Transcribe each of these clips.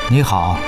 你好。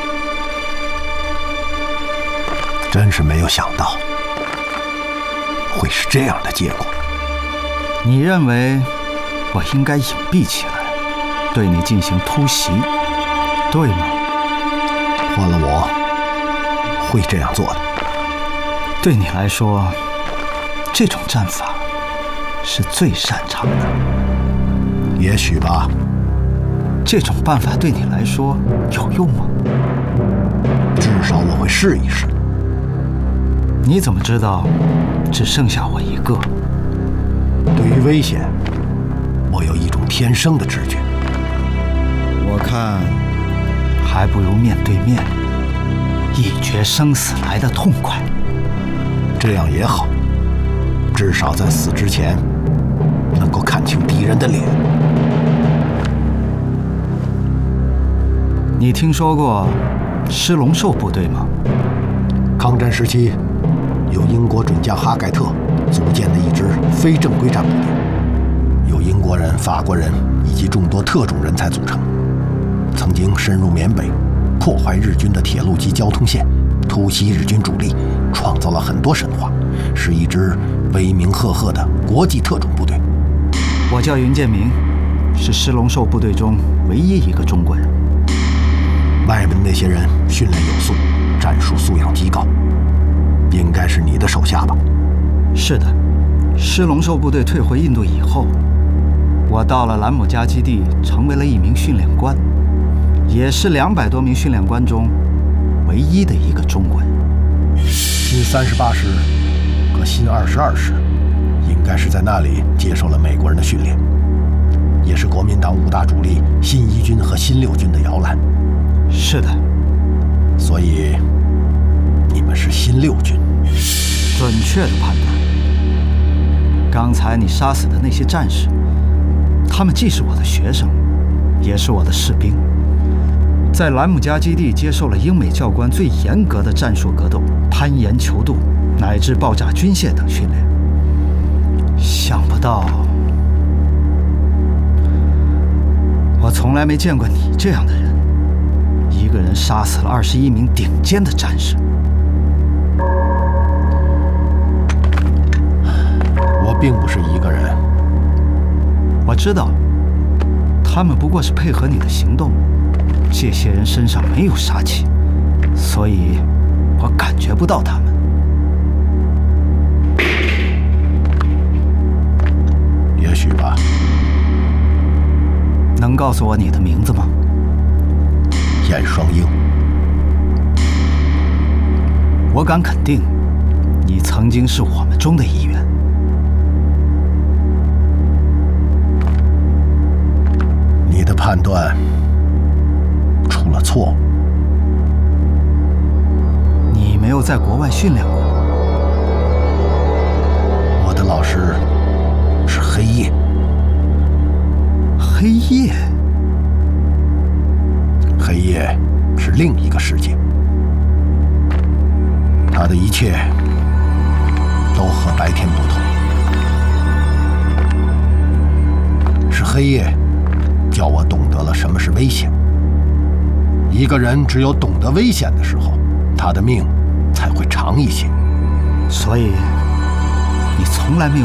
真是没有想到会是这样的结果。 你认为我应该隐蔽起来，对你进行突袭，对吗？ 换了我，会这样做的。 对你来说，这种战法是最擅长的。 也许吧。 这种办法对你来说有用吗？ 至少我会试一试。 你怎么知道只剩下我一个？ 对于危险，我有一种天生的直觉。 我看还不如面对面，一决生死来得痛快。 这样也好，至少在死之前能够看清敌人的脸。 你听说过狮龙兽部队吗？ 抗战时期，由英国准将哈盖特组建的一支非正规战部队，由英国人、法国人以及众多特种人才组成，曾经深入缅北，破坏日军的铁路及交通线，突袭日军主力，创造了很多神话，是一支威名赫赫的国际特种部队。 我叫云建明，是狮龙兽部队中唯一一个中国人。 外面那些人训练有素，战术素养极高，应该是你的手下吧？ 是的，狮龙兽部队退回印度以后，我到了兰姆加基地，成为了一名训练官，也是200多名训练官中唯一的一个中国人。 新38师和新22师应该是在那里接受了美国人的训练，也是国民党5大主力新1军和新6军的摇篮。 是的。 所以你们是新6军。 准确的判断。刚才你杀死的那些战士，他们既是我的学生，也是我的士兵，在兰姆加基地接受了英美教官最严格的战术格斗、攀岩求渡乃至爆炸军械等训练。想不到，我从来没见过你这样的人，一个人杀死了21名顶尖的战士。 我并不是一个人。 我知道，他们不过是配合你的行动。这些人身上没有杀气，所以我感觉不到他们。 也许吧。 能告诉我你的名字吗？ 燕双鹰。 我敢肯定，你曾经是我们中的一员。 你的判断出了错误。 你没有在国外训练过？ 我的老师是黑夜。 黑夜？ 黑夜是另一个世界，它的一切都和白天不同。是黑夜叫我懂得了什么是危险。一个人只有懂得危险的时候，他的命才会长一些。 所以，你从来没有